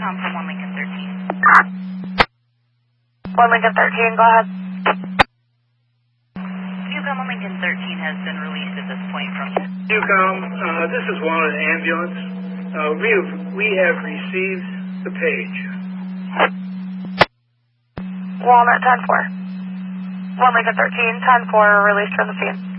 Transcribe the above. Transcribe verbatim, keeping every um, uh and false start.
com from one Lincoln thirteen. one Lincoln thirteen, go ahead. Q-Com one Lincoln thirteen has been released at this point from... Q-Com, uh, this is Wanted Ambulance. Uh, we have, we have received the page. Walnut ten four. one Lincoln thirteen, ten four, released from the scene.